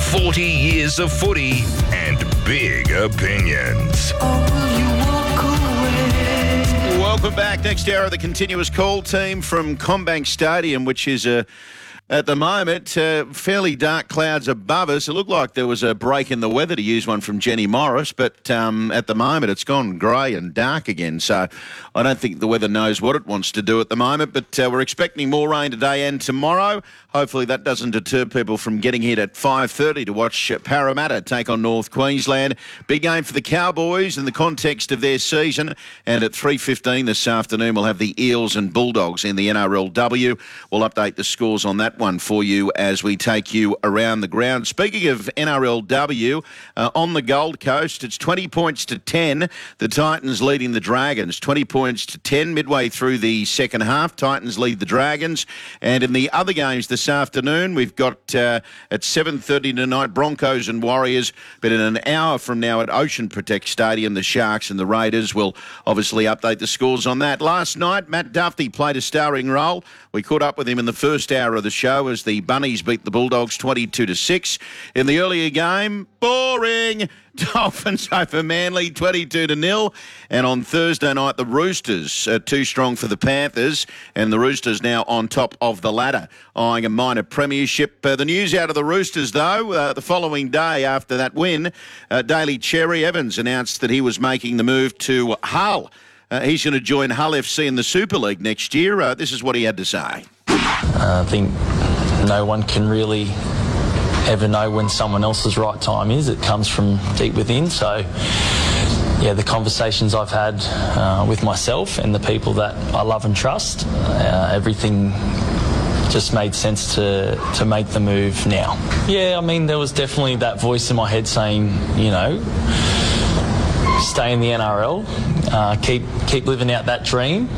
40 years of footy and big opinions. Welcome back. Next hour, the continuous call team from CommBank Stadium, which is at the moment, fairly dark clouds above us. It looked like there was a break in the weather, to use one from Jenny Morris, but at the moment it's gone grey and dark again. So I don't think the weather knows what it wants to do at the moment, but we're expecting more rain today and tomorrow. Hopefully that doesn't deter people from getting here at 5:30 to watch Parramatta take on North Queensland. Big game for the Cowboys in the context of their season. And at 3:15 this afternoon, we'll have the Eels and Bulldogs in the NRLW. We'll update the scores on that one for you as we take you around the ground. Speaking of NRLW, on the Gold Coast, it's 20 points to 10. The Titans leading the Dragons. 20 points to 10 midway through the second half. Titans lead the Dragons. And in the other games this afternoon, we've got at 7:30 tonight, Broncos and Warriors. But in an hour from now at Ocean Protect Stadium, the Sharks and the Raiders. Will obviously update the scores on that. Last night, Matt Duffy played a starring role. We caught up with him in the first hour of the show as the Bunnies beat the Bulldogs 22-6. In the earlier game, boring. Dolphins over Manly 22-0. And on Thursday night, the Roosters are too strong for the Panthers, and the Roosters now on top of the ladder, eyeing a minor premiership. The news out of the Roosters, though, the following day after that win, Daly Cherry Evans announced that he was making the move to Hull. He's going to join Hull FC in the Super League next year. This is what he had to say. I think no one can really ever know when someone else's right time is. It comes from deep within. So, yeah, the conversations I've had with myself and the people that I love and trust, everything just made sense to make the move now. Yeah, I mean, there was definitely that voice in my head saying, you know, stay in the NRL, keep living out that dream.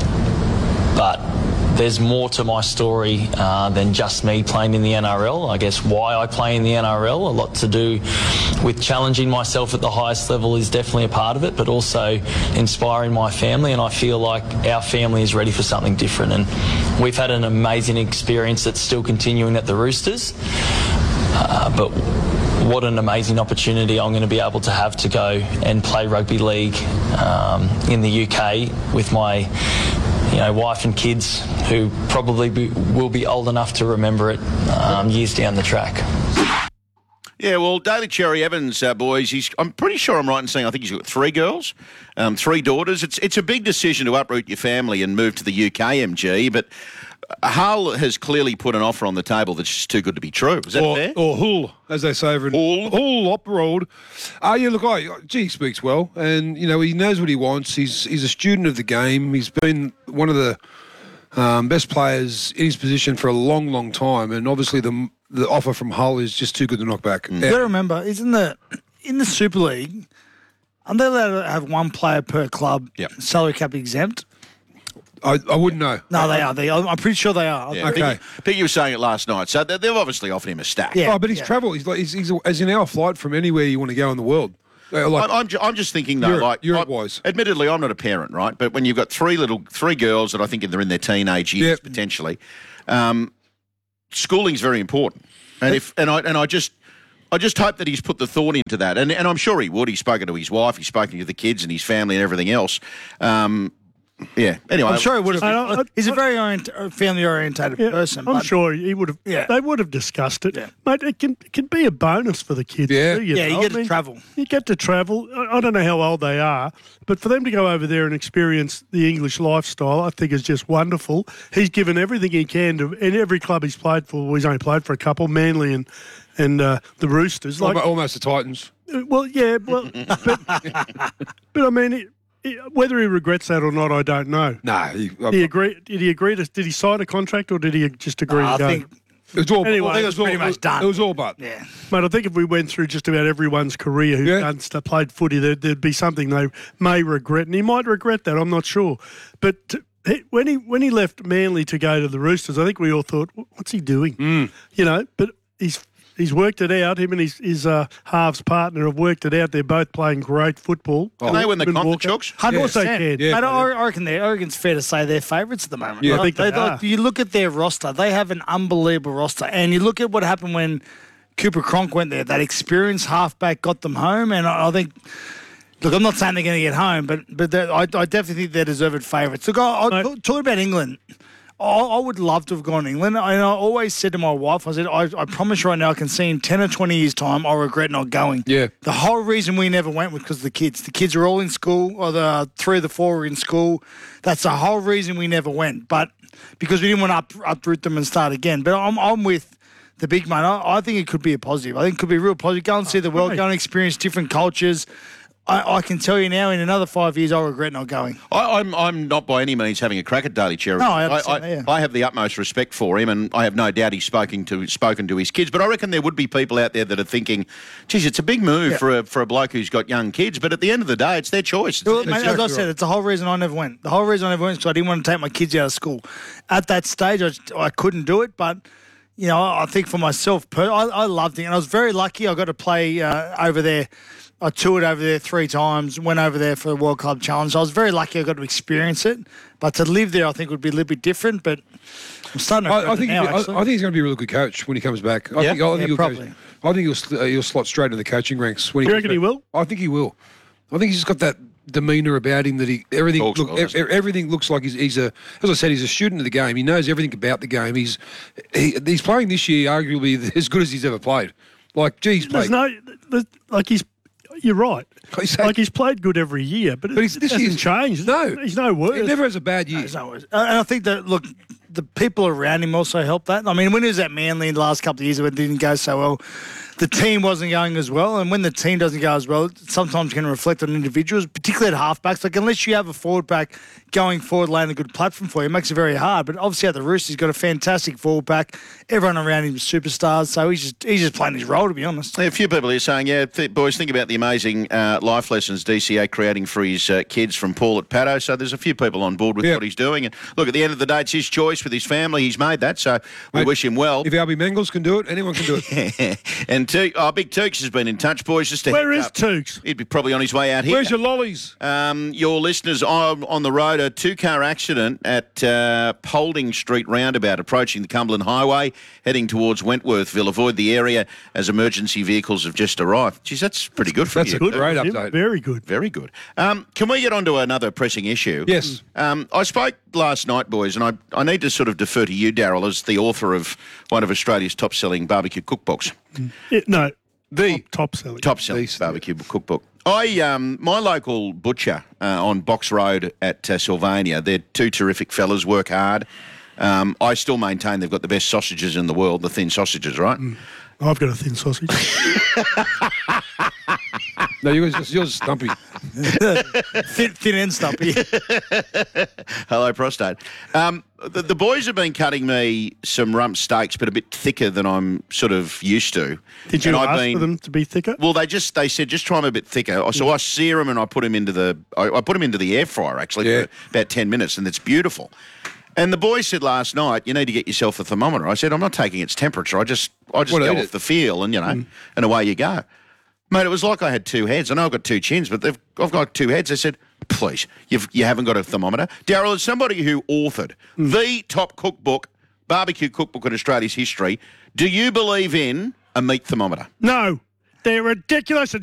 But there's more to my story than just me playing in the NRL. I guess why I play in the NRL, a lot to do with challenging myself at the highest level is definitely a part of it, but also inspiring my family, and I feel like our family is ready for something different. And we've had an amazing experience that's still continuing at the Roosters, but what an amazing opportunity I'm going to be able to have to go and play rugby league in the UK with my wife and kids who probably will be old enough to remember it years down the track. Yeah, well, Daly Cherry Evans, boys, I'm pretty sure I'm right in saying I think he's got 3 girls, 3 daughters. It's a big decision to uproot your family and move to the UK, MG, but Hull has clearly put an offer on the table that's just too good to be true. Is that fair? Or Hull, as they say over in Hull Operod. Yeah, look, he speaks well, and he knows what he wants. He's a student of the game. He's been one of the best players in his position for a long, long time, and obviously the offer from Hull is just too good to knock back. You've got to remember, in the Super League, aren't they allowed to have 1 player per club, salary cap exempt? I wouldn't know. No, they are. I'm pretty sure they are. Yeah, okay. I think you were saying it last night. So they've obviously offered him a stack. Yeah. Oh, but he's travelled. He's as in our flight from anywhere you want to go in the world. I'm just thinking though, Europe-wise. Admittedly, I'm not a parent, right? But when you've got 3 girls that I think they're in their teenage years potentially, schooling's very important. And I just hope that he's put the thought into that, and I'm sure he would. He's spoken to his wife, he's spoken to the kids and his family and everything else. Yeah. Anyway, I'm sure he would have. He's a very family-orientated person. I'm sure he would have. Yeah. They would have discussed it, mate. It can be a bonus for the kids. Yeah, too, you get to travel. You get to travel. I don't know how old they are, but for them to go over there and experience the English lifestyle, I think is just wonderful. He's given everything he can to in every club he's played for. Well, he's only played for a couple, Manly and the Roosters. Almost the Titans. Well, yeah, but I mean. Whether he regrets that or not, I don't know. No. Did he agree? Did he sign a contract or did he just agree to go? I think it was all. Anyway, I think it was pretty much done. It was all but. Yeah, mate. I think if we went through just about everyone's career who's played footy, there'd be something they may regret, and he might regret that. I'm not sure, but. When he left Manly to go to the Roosters, I think we all thought, "What's he doing?" But he's worked it out. Him and his halves partner have worked it out. They're both playing great football. Can they win the comp, Chooks? 100%. Yeah. Mate, I reckon it's fair to say they're favourites at the moment. Yeah, I think they are. You look at their roster; they have an unbelievable roster, and you look at what happened when Cooper Cronk went there. That experienced halfback got them home, and I think. Look, I'm not saying they're going to get home, but I definitely think they're deserved favourites. Look, I'll talk about England. I would love to have gone to England. And I always said to my wife, I said, I promise you right now, I can see in 10 or 20 years' time, I'll regret not going. Yeah. The whole reason we never went was because of the kids. The kids are all in school, or the 3 of the 4 were in school. That's the whole reason we never went. But because we didn't want to uproot them and start again. But I'm with the big man. I think it could be a positive. I think it could be real positive. Go and see the world. Go and experience different cultures. I can tell you now, in another 5 years, I'll regret not going. I'm not by any means having a crack at Daly Cherry. No, I understand, yeah. I have the utmost respect for him, and I have no doubt he's spoken to his kids. But I reckon there would be people out there that are thinking, geez, it's a big move for a bloke who's got young kids. But at the end of the day, it's their choice. Well, mate, as I said, it's the whole reason I never went. The whole reason I never went is because I didn't want to take my kids out of school. At that stage, I couldn't do it, but... You know, I think for myself, I loved it. And I was very lucky. I got to play over there. I toured over there 3 times, went over there for the World Club Challenge. I was very lucky I got to experience it. But to live there, I think would be a little bit different. But I'm starting to I think he's going to be a really good coach when he comes back. I think he'll slot straight in the coaching ranks. When You reckon he will? I think he will. I think he's just got that demeanour about him that everything looks like he's a, as I said, he's a student of the game. He knows everything about the game. He's playing this year arguably as good as he's ever played. Like, geez, you're right. He's played good every year, but this hasn't changed. No, he's no worse. He never has a bad year. No, and I think that the people around him also helped that. I mean, when he was at Manly in the last couple of years, it didn't go so well. The team wasn't going as well, and when the team doesn't go as well, it sometimes can reflect on individuals, particularly at halfbacks. Like, unless you have a forward back going forward, laying a good platform for you, it makes it very hard. But obviously at the Roosters, he's got a fantastic forward back. Everyone around him is superstars, so he's just playing his role, to be honest. A few people are saying, boys, think about the amazing life lessons DCA creating for his kids from Paul at Paddo. So there's a few people on board with what he's doing. And look, at the end of the day, it's his choice with his family. He's made that, so we wish him well. If Albie Mangles can do it, anyone can do it. And Big Tukes has been in touch, boys. Where is Tukes? He'd be probably on his way out here. Where's your lollies? Your listeners are on the road. A 2-car accident at Polding Street roundabout, approaching the Cumberland Highway, heading towards Wentworthville. Avoid the area as emergency vehicles have just arrived. Geez, that's pretty good for you. That's a great update. Very good. Very good. Can we get on to another pressing issue? Yes. I spoke last night, boys, and I need to sort of defer to you, Daryl, as the author of one of Australia's top-selling barbecue cookbooks. The top-selling barbecue cookbook. My local butcher on Box Road at Sylvania, they're 2 terrific fellas, work hard. I still maintain they've got the best sausages in the world, the thin sausages, right? I've got a thin sausage. No, yours stumpy. Thin and stumpy. Hello, prostate. The boys have been cutting me some rump steaks, but a bit thicker than I'm sort of used to. Did you ask for them to be thicker? Well, they said just try them a bit thicker. So I sear them and I put them into the air fryer actually for about 10 minutes, and it's beautiful. And the boys said last night, you need to get yourself a thermometer. I said, I'm not taking its temperature. I just go off the feel, and and away you go. Mate, it was like I had 2 heads. I know I've got 2 chins, but I've got 2 heads. I said, please, you haven't got a thermometer. Daryl, as somebody who authored the top barbecue cookbook in Australia's history, do you believe in a meat thermometer? No, they're ridiculous.